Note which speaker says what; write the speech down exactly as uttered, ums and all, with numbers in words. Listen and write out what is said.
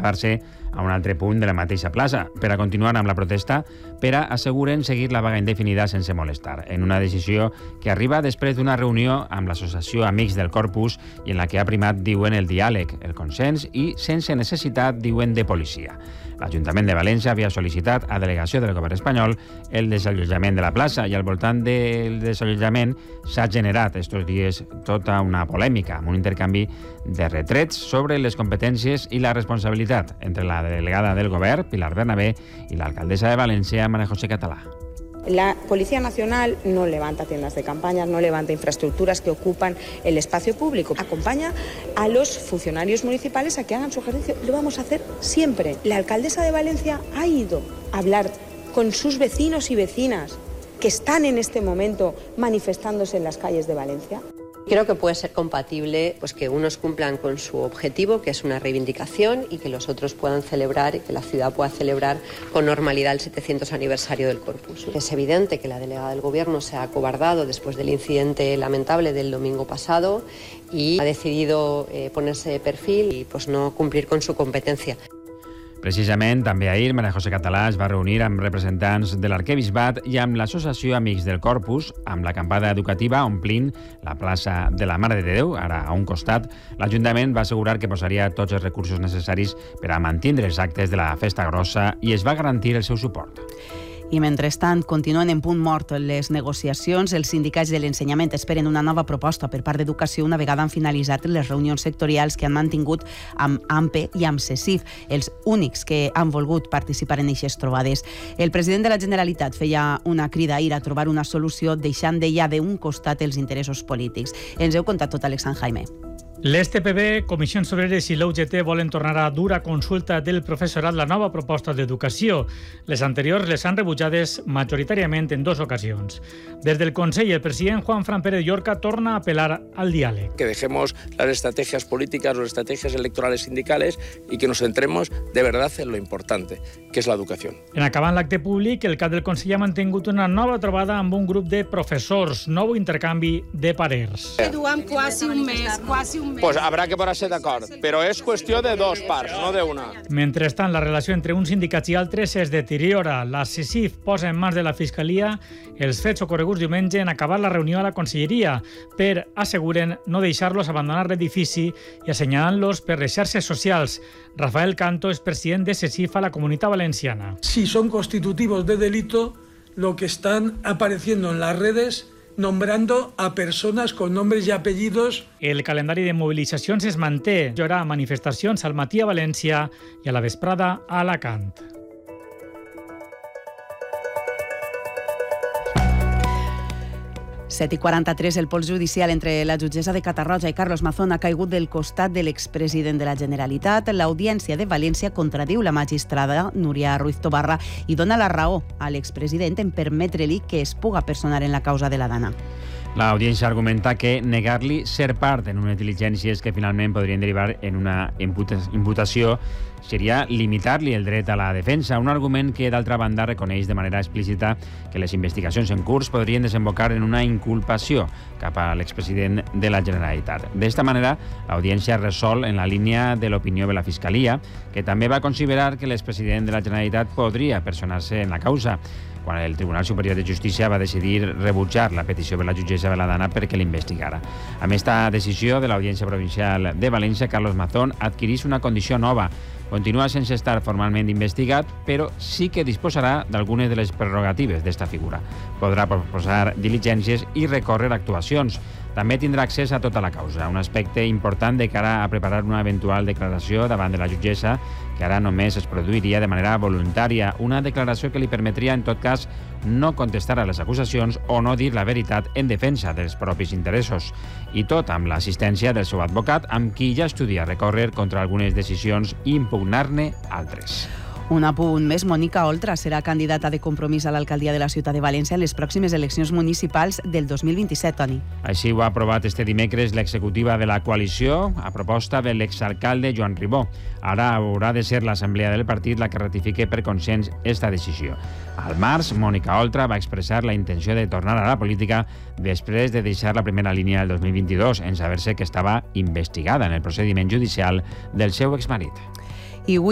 Speaker 1: traslladar-se a un altre punt de la mateixa plaça per a continuar amb la protesta, per a, asseguren, seguir la vaga indefinida sense molestar, en una decisió que arriba després d'una reunió amb l'Associació Amics del Corpus i en la que ha primat, diuen, el diàleg, el consens i sense necessitat, diuen, de policia. L'Ajuntament de València havia sol·licitat a delegació del govern espanyol el desallotjament de la plaça i al voltant del desallotjament s'ha generat estos dies tota una polèmica amb un intercanvi de retrets sobre les competències i la responsabilitat entre la delegada del govern, Pilar Bernabé, i l'alcaldessa de València, María José Català.
Speaker 2: La Policía Nacional no levanta tiendas de campaña, no levanta infraestructuras que ocupan el espacio público. Acompaña a los funcionarios municipales a que hagan su ejercicio. Lo vamos a hacer siempre. La alcaldesa de Valencia ha ido a hablar con sus vecinos y vecinas que están en este momento manifestándose en las calles de Valencia.
Speaker 3: Creo que puede ser compatible pues que unos cumplan con su objetivo, que es una reivindicación, y que los otros puedan celebrar y que la ciudad pueda celebrar con normalidad el setecientos aniversario del Corpus. Es evidente que la delegada del Gobierno se ha acobardado después del incidente lamentable del domingo pasado y ha decidido eh, ponerse de perfil y pues no cumplir con su competencia.
Speaker 1: Precisament, també ahir, María José Català es va reunir amb representants de l'Arquebisbat i amb l'Associació Amics del Corpus, amb l'acampada educativa omplint la plaça de la Mare de Déu, ara a un costat. L'Ajuntament va assegurar que posaria tots els recursos necessaris per a mantindre els actes de la Festa Grossa i es va garantir el seu suport.
Speaker 4: I mentrestant, continuen en punt mort les negociacions. Els sindicats de l'ensenyament esperen una nova proposta per part d'Educació una vegada han finalitzat les reunions sectorials que han mantingut amb A M P E i amb CECIF, els únics que han volgut participar en aquestes trobades. El president de la Generalitat feia una crida ahir a trobar una solució deixant de ja d'un costat els interessos polítics. Ens heu contat tot, Alexandre Jaime.
Speaker 5: Les T P B, Comissions Obreres i l'U G T volen tornar a dur a consulta del professorat la nova proposta d'educació. Les anteriors les han rebutjades majoritàriament en dues ocasions. Des del Consell, el president Juan Fran Pérez Llorca torna a apelar al diàleg.
Speaker 6: Que dejemos las estrategias políticas, las estrategias electorales sindicales y que nos centremos de verdad en lo importante, que es la educación.
Speaker 5: En acabant l'acte públic, el cap del Consell ha mantingut una nova trobada amb un grup de professors, nou intercanvi de parers.
Speaker 7: Duem quasi un mes, quasi un mes.
Speaker 6: Pues habrá que ponerse de acuerdo, pero es cuestión de dos parts, no de una.
Speaker 5: Mentrestant, la relació entre uns sindicats i altres es deteriora. La CECIF posa en mans de la Fiscalia els fets ocorreguts diumenge en acabar la reunió a la Conselleria per, asseguren, no deixar-los abandonar l'edifici i assenyalant-los per les xarxes socials. Rafael Canto és president de CECIF a la Comunitat Valenciana.
Speaker 8: Si son constitutivos de delito, lo que están apareciendo en las redes nombrando a personas con nombres y apellidos.
Speaker 5: El calendari de mobilitzacions es manté. Hi haurà manifestacions al matí a València i a la vesprada a Alacant.
Speaker 4: set i quaranta-tres, el pols judicial entre la jutgessa de Catarroja i Carlos Mazón ha caigut del costat de l'expresident de la Generalitat. L'Audiència de València contradiu la magistrada Núria Ruiz Tobarra i dona la raó a l'expresident en permetre-li que es puga personar en la causa de la Dana.
Speaker 1: L'audiència argumenta que negar-li ser part en unes diligències que finalment podrien derivar en una imputació seria limitar-li el dret a la defensa, un argument que, d'altra banda, reconeix de manera explícita que les investigacions en curs podrien desembocar en una inculpació cap a l'expresident de la Generalitat. D'esta manera, l'audiència resol en la línia de l'opinió de la Fiscalia, que també va considerar que l'expresident de la Generalitat podria personar-se en la causa, quan el Tribunal Superior de Justícia va decidir rebutjar la petició de la jutgessa Viladana perquè l'investigara. Amb esta decisió de l'Audiència Provincial de València, Carlos Mazón adquireix una condició nova. Continua sense estar formalment investigat, però sí que disposarà d'algunes de les prerrogatives d'esta figura. Podrà proposar diligències i recórrer actuacions. També tindrà accés a tota la causa, un aspecte important de cara a preparar una eventual declaració davant de la jutgessa, que ara només es produiria de manera voluntària, una declaració que li permetria, en tot cas, no contestar a les acusacions o no dir la veritat en defensa dels propis interessos. I tot amb l'assistència del seu advocat, amb qui ja estudia recórrer contra algunes decisions i impugnar-ne altres.
Speaker 4: Un apunt més, Mònica Oltra serà candidata de Compromís a l'alcaldia de la ciutat de València en les pròximes eleccions municipals del dos mil vint-i-set, Toni.
Speaker 1: Així ho ha aprovat este dimecres l'executiva de la coalició a proposta de l'exalcalde Joan Ribó. Ara haurà de ser l'assemblea del partit la que ratifique per consens esta decisió. Al març, Mònica Oltra va expressar la intenció de tornar a la política després de deixar la primera línia del dos mil vint-i-dos en saber-se que estava investigada en el procediment judicial del seu exmarit.
Speaker 4: I avui